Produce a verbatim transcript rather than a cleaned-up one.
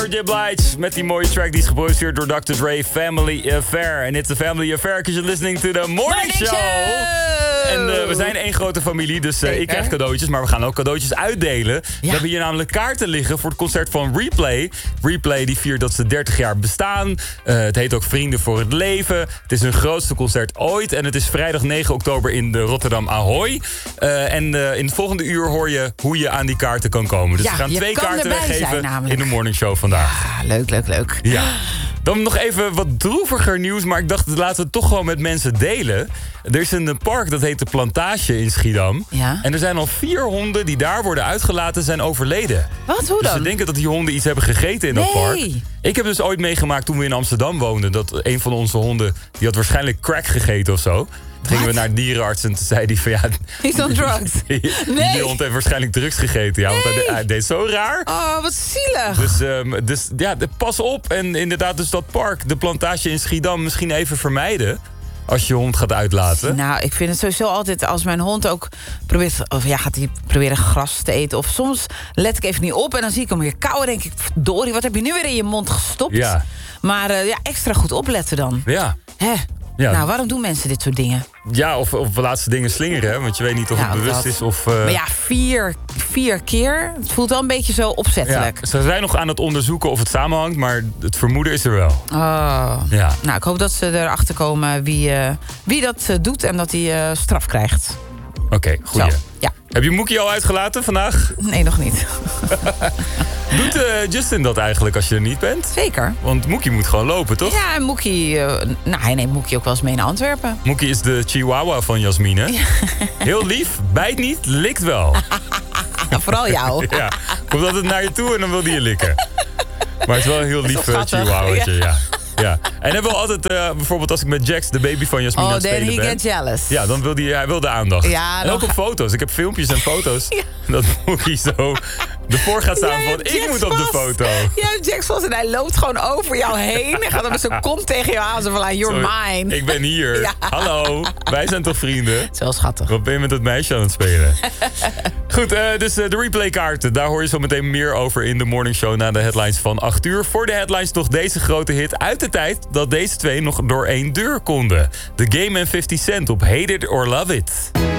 J. Blige met die mooie track die is geproduceerd door dokter Dre, Family Affair. En it's a family affair because you're listening to the Morning, Morning Show. show. En uh, we zijn één grote familie, dus uh, ik krijg cadeautjes, maar we gaan ook cadeautjes uitdelen. Ja. We hebben hier namelijk kaarten liggen voor het concert van Replay. Replay die viert dat ze dertig jaar bestaan. Uh, het heet ook Vrienden voor het Leven. Het is hun grootste concert ooit. En het is vrijdag negen oktober in de Rotterdam Ahoy. Uh, en uh, in het volgende uur hoor je hoe je aan die kaarten kan komen. Dus ja, we gaan twee kaarten weggeven zijn, in de Morning Show vandaag. Ja, leuk, leuk, leuk. Ja. Dan nog even wat droeviger nieuws, maar ik dacht, laten we het toch gewoon met mensen delen. Er is een park, dat heet de Plantage in Schiedam. Ja. En er zijn al vier honden die daar worden uitgelaten, zijn overleden. Wat, hoe dan? Dus ze denken dat die honden iets hebben gegeten in nee. dat park. Ik heb dus ooit meegemaakt toen we in Amsterdam woonden, dat een van onze honden, die had waarschijnlijk crack gegeten of zo. Toen gingen we naar de dierenarts en toen zei hij van ja... He's on drugs. Die, nee. die hond heeft waarschijnlijk drugs gegeten. Ja, nee. want hij, hij deed zo raar. Oh, wat zielig. Dus, um, dus ja, pas op. En inderdaad, dus dat park, de Plantage in Schiedam, misschien even vermijden als je hond gaat uitlaten. Nou, ik vind het sowieso altijd, als mijn hond ook probeert, of ja, gaat hij proberen gras te eten. Of soms let ik even niet op en dan zie ik hem weer kauwen. Denk ik, verdorie, wat heb je nu weer in je mond gestopt? Ja. Maar uh, ja, extra goed opletten dan. Ja. Hè? Ja. Nou, waarom doen mensen dit soort dingen? Ja, of, of laat ze dingen slingeren, hè? Want je weet niet of nou, het bewust dat. is of... Uh... Maar ja, vier, vier keer, het voelt wel een beetje zo opzettelijk. Ja, ze zijn nog aan het onderzoeken of het samenhangt, maar het vermoeden is er wel. Oh. Ja. Nou, ik hoop dat ze erachter komen wie, uh, wie dat uh, doet en dat hij uh, straf krijgt. Oké, okay, goeie. Zo, ja. Heb je Moekie al uitgelaten vandaag? Nee, nog niet. Doet uh, Justin dat eigenlijk als je er niet bent? Zeker. Want Moekie moet gewoon lopen, toch? Ja, en Moekie... Uh, nou, hij neemt Moekie ook wel eens mee naar Antwerpen. Moekie is de chihuahua van Jasmine. Ja. Heel lief, bijt niet, likt wel. Vooral jou. Ja, komt altijd naar je toe en dan wil die je likken. Maar het is wel een heel lief chihuahuatje, ja. ja. Ja. En hij wil altijd, uh, bijvoorbeeld als ik met Jax, de baby van Jasmine, oh, aan het spelen ben... Oh, then he gets jealous. Ja, dan wil hij, hij wil de aandacht. Ja, en ook op ga... foto's. Ik heb filmpjes en foto's. Ja. Dat Moekie zo ervoor gaat staan van, ik moet op de foto. Ja, Jax was en hij loopt gewoon over jou heen. Hij gaat dan met zijn kont tegen jou aan. Zo van, you're Sorry, mine. Ik ben hier. Ja. Hallo, wij zijn toch vrienden? Het is wel schattig. Wat ben je met dat meisje aan het spelen? Goed, uh, dus uh, de replaykaarten. Daar hoor je zo meteen meer over in de Morning Show na de headlines van acht uur. Voor de headlines nog deze grote hit uit de tijd dat deze twee nog door één deur konden. The Game en fifty Cent op Hate It or Love It.